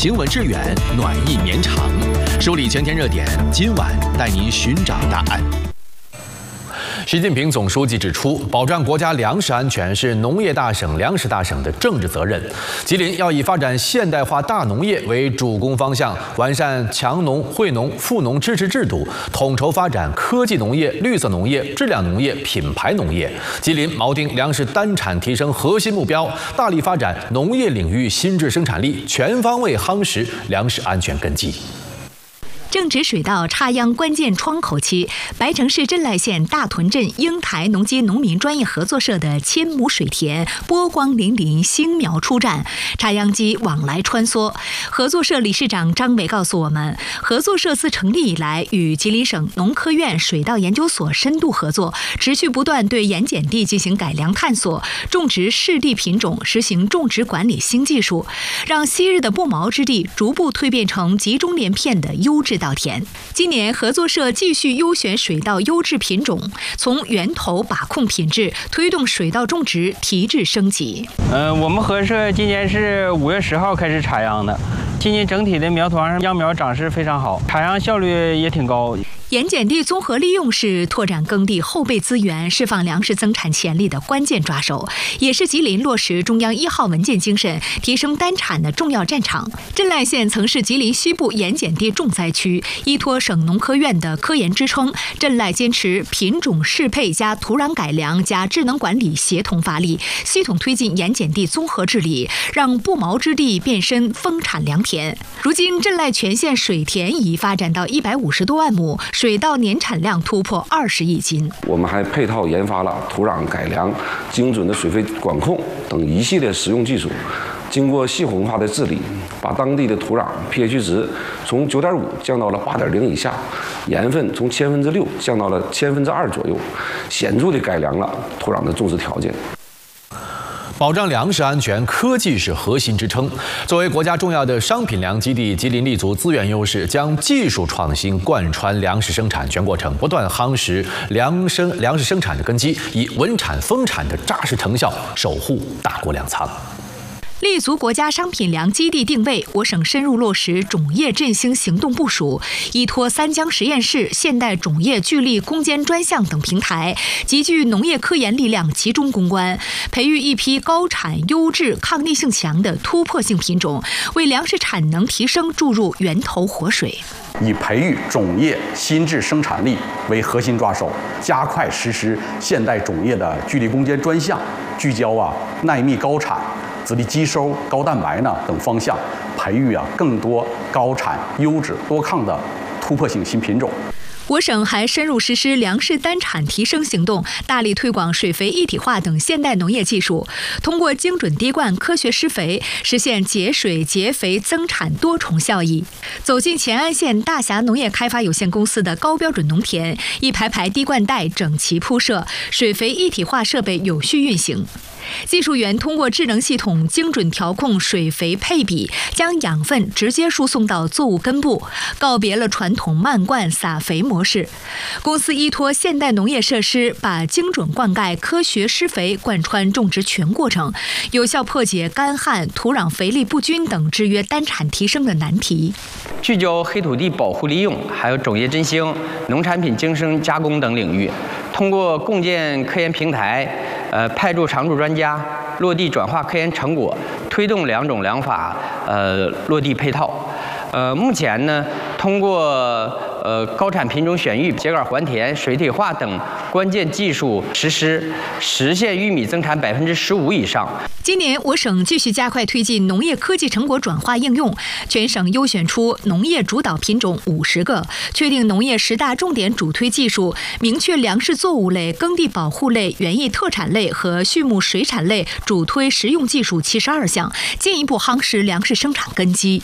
行稳致远，暖意绵长。梳理全天热点，今晚带您寻找答案。习近平总书记指出，保障国家粮食安全是农业大省、粮食大省的政治责任。吉林要以发展现代化大农业为主攻方向，完善强农、惠农、富农支持制度，统筹发展科技农业、绿色农业、质量农业、品牌农业。吉林锚定粮食单产提升核心目标，大力发展农业领域新质生产力，全方位夯实粮食安全根基。 正值水稻插秧关键窗口期，白城市镇赖县大屯镇英台农机农民专业合作社的千亩水田波光粼粼，新苗出战，插秧机往来穿梭。合作社理事长张伟告诉我们，合作社自成立以来，与吉林省农科院水稻研究所深度合作，持续不断对盐碱地进行改良探索，种植适地品种，实行种植管理新技术，让昔日的不毛之地逐步蜕变成集中连片的优质稻田。今年合作社继续优选水稻优质品种，从源头把控品质，推动水稻种植提质升级。 我们合作社今年是5月10号开始插秧的，今年整体的苗团上秧苗长势非常好，插秧效率也挺高。 盐碱地综合利用是拓展耕地后备资源、释放粮食增产潜力的关键抓手，也是吉林落实中央1号文件精神、提升单产的重要战场。镇赖县曾是吉林西部盐碱地重灾区，依托省农科院的科研支撑，镇赖坚持品种适配加土壤改良加智能管理协同发力，系统推进盐碱地综合治理，让不毛之地变身丰产良田。如今，镇赖全县水田已发展到150多万亩。水稻年产量突破20亿斤。 我们还配套研发了土壤改良、精准的水费管控等一系列实用技术。经过系统化的治理，把当地的土壤 pH 值从9.5降到了8.0以下，盐分从6%降到了2%左右，显著地改良了土壤的种植条件。 保障粮食安全，科技是核心支撑。作为国家重要的商品粮基地，吉林立足资源优势，将技术创新贯穿粮食生产全过程，不断夯实粮食生产的根基，以稳产丰产的扎实成效守护大国粮仓。 立足国家商品粮基地定位，我省深入落实种业振兴行动部署，依托三江实验室、现代种业聚力攻坚专项等平台，集聚农业科研力量，集中攻关，培育一批高产、优质、抗逆性强的突破性品种，为粮食产能提升注入源头活水。 以培育种业新质生产力为核心抓手，加快实施现代种业的聚力攻坚专项，聚焦耐密高产、籽粒积收、高蛋白等方向，培育更多高产、优质、多抗的突破性新品种。 我省还深入实施粮食单产提升行动，大力推广水肥一体化等现代农业技术，通过精准滴灌、科学施肥，实现节水、节肥、增产多重效益。走进乾安县大峡农业开发有限公司的高标准农田，一排排滴灌带整齐铺设，水肥一体化设备有序运行。技术员通过智能系统精准调控水肥配比，将养分直接输送到作物根部，告别了传统漫灌撒肥模式。公司依托现代农业设施，把精准灌溉、科学施肥贯穿种植全过程，有效破解干旱、土壤肥力不均等制约单产提升的难题。 聚焦黑土地保护利用，还有种业振兴、农产品精深加工等领域，通过共建科研平台，派驻常驻专家，落地转化科研成果，推动两种粮法落地配套。目前呢，通过高产品种选育、秸秆还田、水体化等关键技术实施，实现玉米增产15%以上。 今年我省继续加快推进农业科技成果转化应用，全省优选出农业主导品种50个，确定农业10大重点主推技术，明确粮食作物类、耕地保护类、园艺特产类和畜牧水产类主推实用技术72项，进一步夯实粮食生产根基。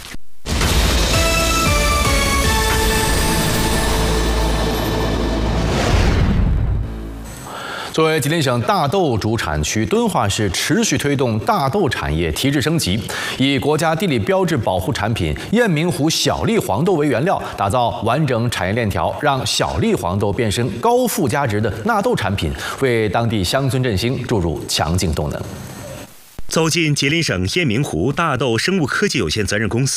作为吉林省大豆主产区，敦化市持续推动大豆产业提质升级，以国家地理标志保护产品雁鸣湖小粒黄豆为原料，打造完整产业链条，让小粒黄豆变身高附加值的纳豆产品，为当地乡村振兴注入强劲动能。 走进吉林省雁鸣湖大豆生物科技有限责任公司，